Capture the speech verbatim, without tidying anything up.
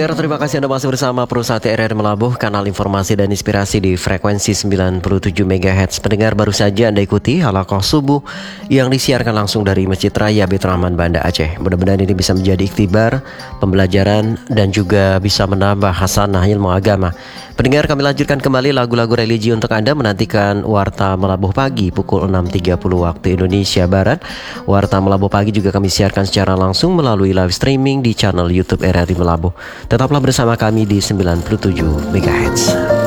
Pendengar, terima kasih Anda masih bersama Perusahaan R R Melabuh, kanal informasi dan inspirasi di frekuensi sembilan puluh tujuh megahertz. Pendengar, baru saja Anda ikuti halaqah subuh yang disiarkan langsung dari Masjid Raya Baitur Rahman, Banda Aceh. Mudah-mudahan ini bisa menjadi ikhtibar, pembelajaran, dan juga bisa menambah hasanah ilmu agama. Pendengar, kami lanjutkan kembali lagu-lagu religi untuk Anda, menantikan Warta Melabuh Pagi pukul enam tiga puluh waktu Indonesia Barat. Warta Melabuh Pagi juga kami siarkan secara langsung melalui live streaming di channel YouTube R R I Melabuh. Tetaplah bersama kami di sembilan puluh tujuh megahertz.